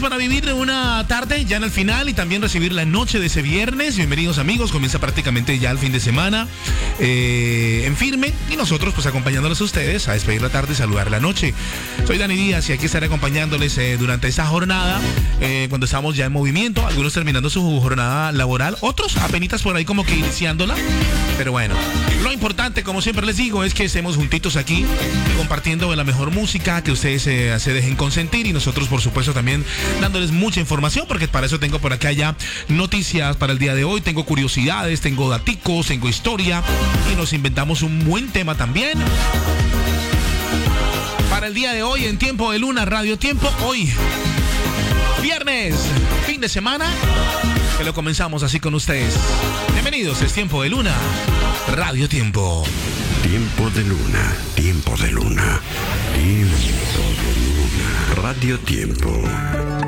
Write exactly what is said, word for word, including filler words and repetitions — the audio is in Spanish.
para vivir una tarde ya en el final y también recibir la noche de ese viernes. Bienvenidos amigos, comienza prácticamente ya el fin de semana eh, en firme y nosotros pues acompañándoles a ustedes a despedir la tarde y saludar la noche. Soy Dani Díaz y aquí estaré acompañándoles eh, durante esta jornada eh, cuando estamos ya en movimiento, algunos terminando su jornada laboral, otros apenitas por ahí como que iniciándola, pero bueno, lo importante como siempre les digo es que estemos juntitos aquí compartiendo la mejor música, que ustedes eh, se dejen consentir y nosotros por supuesto también dándoles mucha información, porque para eso tengo por acá ya noticias para el día de hoy, tengo curiosidades, tengo daticos, tengo historia y nos inventamos un buen tema también para el día de hoy en Tiempo de Luna, Radio Tiempo, hoy viernes, fin de semana, que lo comenzamos así con ustedes. Bienvenidos, es Tiempo de Luna, Radio Tiempo. Tiempo de Luna, Tiempo de Luna, Tiempo de Luna, Radio Tiempo.